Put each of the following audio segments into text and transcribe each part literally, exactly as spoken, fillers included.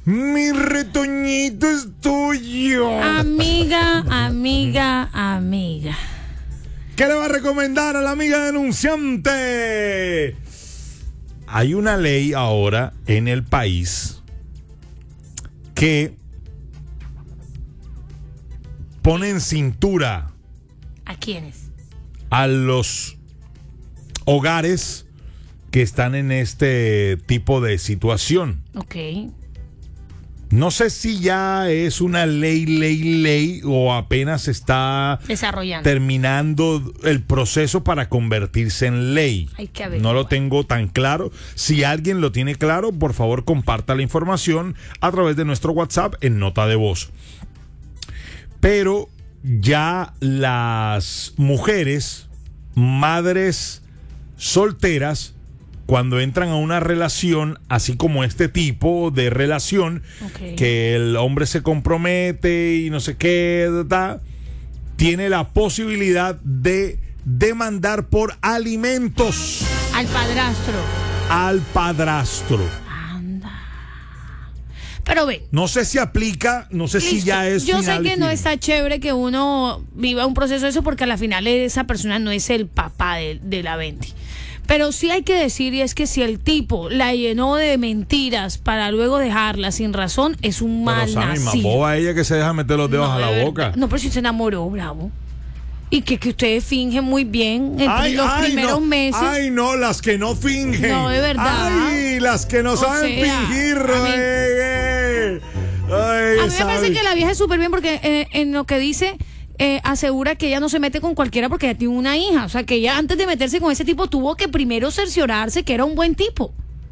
Mi retoñito es tuyo. Amiga, amiga, amiga. ¿Qué le va a recomendar a la amiga denunciante? Hay una ley ahora en el país que pone en cintura ¿A quiénes? a los hogares que están en este tipo de situación. Ok. No sé si ya es una ley, ley, ley o apenas está Desarrollando. terminando el proceso para convertirse en ley. Hay que averiguar. No lo tengo tan claro. Si alguien lo tiene claro, por favor comparta la información a través de nuestro WhatsApp en nota de voz. Pero ya las mujeres, madres solteras, cuando entran a una relación, así como este tipo de relación, Okay. que el hombre se compromete y no sé qué, da, tiene la posibilidad de demandar por alimentos Al padrastro. al padrastro. Anda. Pero ve. No sé si aplica, no sé si Listo. ya es Yo final sé y que no firme. está chévere que uno viva un proceso de eso porque a la final esa persona no es el papá de, de la Bendy. Pero sí hay que decir, y es que si el tipo la llenó de mentiras para luego dejarla sin razón, es un mal Pero Sammy, más nacido. boba ella que se deja meter los dedos No, a la de verdad. boca. No, pero si se enamoró, bravo. Y que, que ustedes fingen muy bien en Ay, los ay, primeros no. meses. Ay, no, las que no fingen. No, de verdad. Ay, las que no O saben sea, fingir. a mí- eh, eh. Ay, A mí me parece sabe. que la vieja es súper bien porque eh, en lo que dice, eh, asegura que ella no se mete con cualquiera porque ella tiene una hija. O sea, que ella antes de meterse con ese tipo tuvo que primero cerciorarse que era un buen tipo.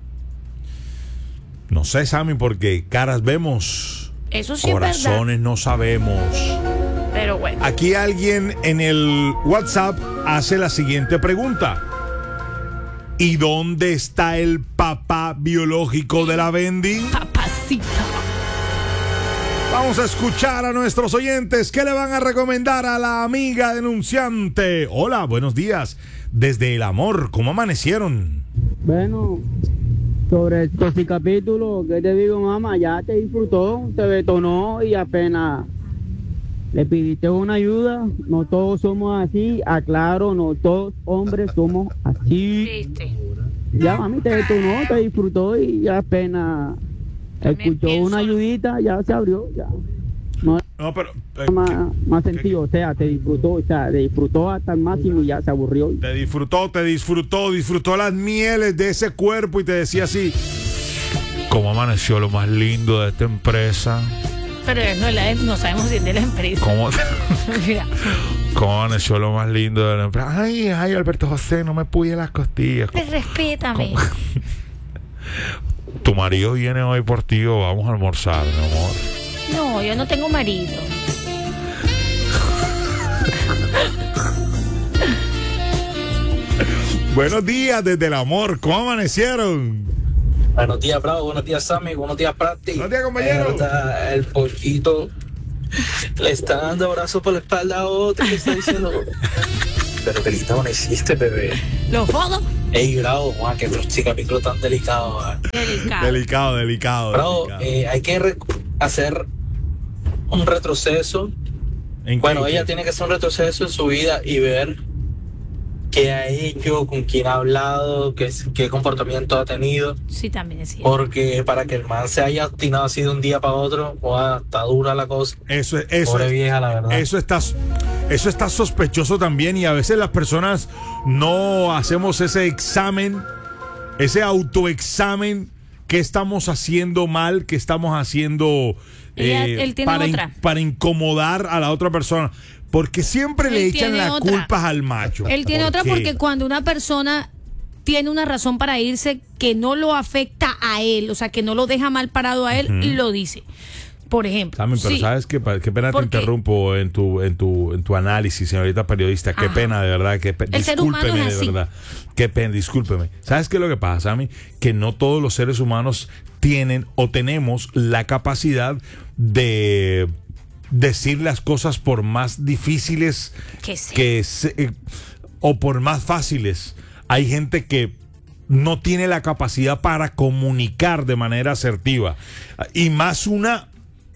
No sé, Sammy, porque caras vemos, Eso sí es verdad. corazones no sabemos. Pero bueno. Aquí alguien en el WhatsApp hace la siguiente pregunta. ¿Y dónde está el papá biológico de la Bendy? Papacita. Vamos a escuchar a nuestros oyentes. ¿Qué le van a recomendar a la amiga denunciante? Hola, buenos días. Desde el amor, ¿cómo amanecieron? Bueno, sobre este capítulo, ¿qué te digo, mamá? Ya te disfrutó, te detonó y apenas le pidiste una ayuda. No todos somos así, aclaro, no todos hombres somos así. Viste. Ya, mami, te detonó, te disfrutó y ya apenas También escuchó pienso- una ayudita, ya se abrió, ya. No No, pero eh, más, más ¿qué- sentido, o sea, te disfrutó, o sea, te disfrutó hasta el máximo y ya se aburrió. te disfrutó, te disfrutó, disfrutó las mieles de ese cuerpo y te decía así: ¿cómo amaneció lo más lindo de esta empresa? Pero no, es la de- no sabemos si es de la empresa. ¿Cómo, Mira. cómo amaneció lo más lindo de la empresa? Ay, ay, Alberto José, no me puye las costillas. Pues respétame. Tu marido viene hoy por ti o vamos a almorzar, mi amor. No, yo no tengo marido. Buenos días desde el amor, ¿cómo amanecieron? Buenos días, Bravo. Buenos días, Sammy. Buenos días, Prati. Buenos días, compañero. Está el pollito le está dando abrazos por la espalda a otro y le está diciendo: pero que lista no hiciste, bebé. ¿Los fodos? Ey, Bravo, Juan, que este capítulo tan delicado. ¿eh? Delicado. Delicado, delicado. Bravo, delicado. eh, hay que re- hacer un retroceso. ¿En Bueno, qué? ella tiene que hacer un retroceso en su vida y ver qué ha hecho, con quién ha hablado, qué, qué comportamiento ha tenido. Sí, también es cierto. Porque para que el man se haya obstinado así de un día para otro, wow, está dura la cosa. Eso es, eso Pobre es- vieja, la verdad. Eso está, eso está sospechoso también, y a veces las personas no hacemos ese examen, ese autoexamen, qué estamos haciendo mal, qué estamos haciendo Ella- eh, él tiene para, in- otra. para incomodar a la otra persona, porque siempre le Él echan tiene las otra. culpas al macho. Él tiene ¿Por otra qué? porque cuando una persona tiene una razón para irse que no lo afecta a él, o sea, que no lo deja mal parado a él, Ujú. lo dice. Por ejemplo. Sammy, pero sí. sabes qué, qué pena te ¿Por qué? interrumpo en tu, en tu, en tu análisis, señorita periodista. Qué Ajá. pena, de verdad. Que El ser humano discúlpeme, es de así. verdad. Qué pena, discúlpeme. ¿Sabes qué es lo que pasa, Sammy? Que no todos los seres humanos tienen o tenemos la capacidad de decir las cosas por más difíciles Que sí. que se- eh, o por más fáciles. Hay gente que no tiene la capacidad para comunicar de manera asertiva. Y más una,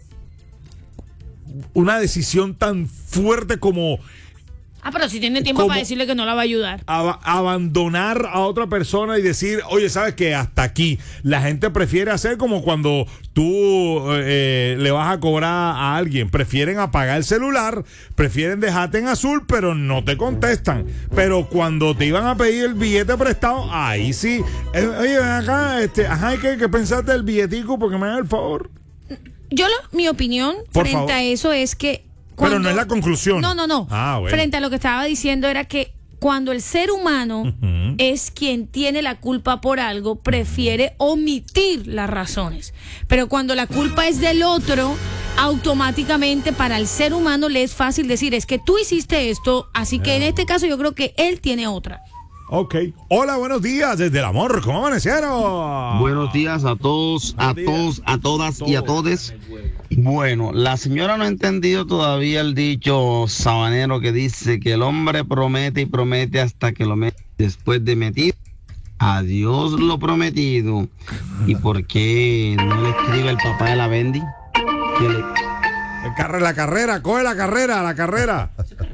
una decisión tan fuerte como... Ah, pero si tiene tiempo ¿Cómo? para decirle que no la va a ayudar. Ab- abandonar a otra persona y decir, oye, ¿sabes qué? Hasta aquí. La gente prefiere hacer como cuando tú eh, le vas a cobrar a alguien. Prefieren apagar el celular, prefieren dejarte en azul, pero no te contestan. Pero cuando te iban a pedir el billete prestado, ahí sí. Eh, oye, ven acá, este, ajá, ¿qué, qué pensaste del billetico? Porque me da el favor. Yo, lo, mi opinión Por frente favor. a eso es que... Pero cuando- no es la conclusión. No, no, no. Ah, bueno. Frente a lo que estaba diciendo era que cuando el ser humano Ujú. es quien tiene la culpa por algo, prefiere omitir las razones. Pero cuando la culpa es del otro, automáticamente para el ser humano le es fácil decir, es que tú hiciste esto, así que en este caso yo creo que él tiene otra. Ok. Hola, buenos días desde el amor. ¿Cómo amanecieron? Buenos días a todos, a Buenos días. todos, a todas y a todes. Bueno, la señora no ha entendido todavía el dicho sabanero que dice que el hombre promete y promete hasta que lo mete. Después de metido, adiós lo prometido. ¿Y por qué no le escribe el papá de la Bendy? Que le- El carre- la carrera, coge la carrera, la carrera.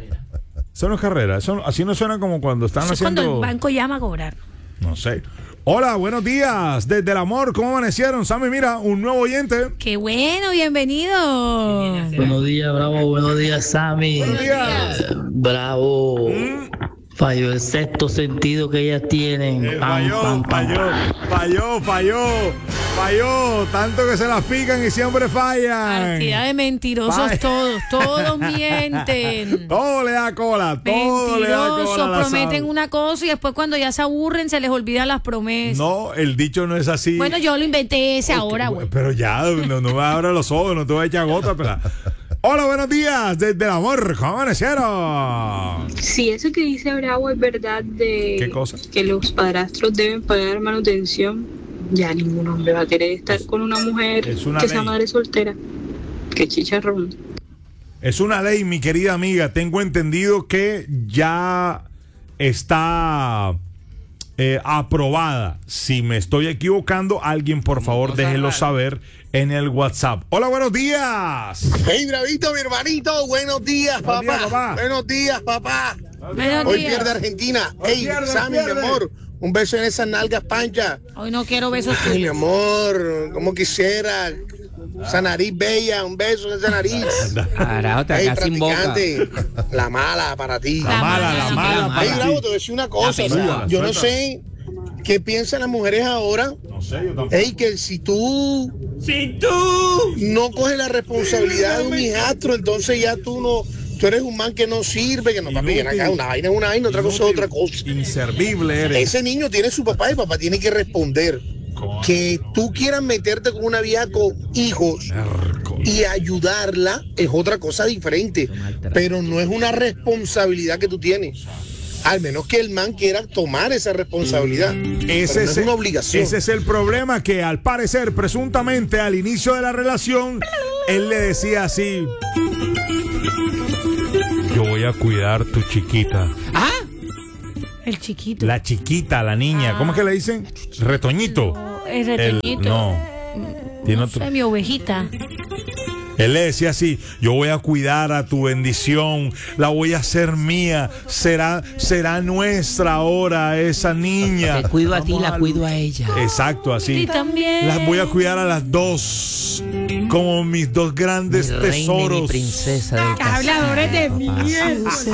Eso no es carrera, eso, así no suena como cuando están Eso es haciendo... cuando el banco llama a cobrar. No sé. Hola, buenos días. Desde el amor, ¿cómo amanecieron? Sammy, mira, un nuevo oyente. ¡Qué bueno! ¡Bienvenido! Buenos días, Bravo. Buenos días, Sammy. Buenos días. Bravo. Mm, Falló el sexto sentido que ellas tienen. eh, Pam, falló, pam, pam. falló, falló, falló, falló. Tanto que se las pican y siempre fallan. Cantidad de mentirosos Vaya. todos, todos mienten. Todo le da cola, todo le da cola. Mentirosos, a la prometen Sam. una cosa y después cuando ya se aburren se les olvidan las promesas. No, el dicho no es así. Bueno, yo lo inventé ese ahora, güey. Pero ya, no, no me abra los ojos, no te voy a echar gota, pero... Hola, buenos días, desde el amor, ¿cómo amanecieron? Si eso que dice Bravo es verdad de ¿Qué cosa? que los padrastros deben pagar manutención, ya ningún hombre va a querer estar con una mujer es una que sea ley. madre soltera. Qué chicharrón. Es una ley, mi querida amiga. Tengo entendido que ya está eh, aprobada. Si me estoy equivocando, alguien por favor déjelo saber en el WhatsApp. Hola, buenos días. Hey, Bravito, mi hermanito, buenos días, Buenos papá. días, papá. Buenos días, papá. Buenos Hoy días. pierde Argentina. Hoy Hey, pierde, Sammy, pierde. mi amor, un beso en esas nalgas pancha. Hoy no quiero besos Ay, mi tuyos. amor, como quisiera. Esa nariz bella, un beso en esa nariz. Carajo, te Hey, acá sin boca. practicante, la mala para ti. La mala, la sí, mala. la Hey, para Bravo, ti. te voy a decir una cosa. La pesada. Yo no Suelta. sé qué piensan las mujeres ahora. No sé, yo tampoco. Hey, que si tú no coges la responsabilidad de un hijastro, entonces ya tú no, tú eres un man que no sirve, que no, papi, ven acá, una vaina es una vaina, otra cosa es otra cosa. Inservible eres. Ese niño tiene su papá y el papá tiene que responder. Que tú quieras meterte con una vieja con hijos y ayudarla es otra cosa diferente, pero no es una responsabilidad que tú tienes. Al menos que el man quiera tomar esa responsabilidad. Ese Pero no es, es una obligación. ese es el problema, que al parecer, presuntamente, al inicio de la relación, él le decía así: yo voy a cuidar tu chiquita. Ah, El chiquito. La chiquita, la niña. ¿Cómo es que le dicen? Retoñito. No, el El- retoñito. no. Tiene No otro- sé, mi ovejita. Él le decía así: yo voy a cuidar a tu bendición, la voy a hacer mía, será, será nuestra ahora esa niña. te cuido a ti, Vamos la a- cuido a ella. Exacto, Y así. también. Las voy a cuidar a las dos como mis dos grandes Mi reina y mi tesoros. princesa del Habladores de castillo, papá. miel.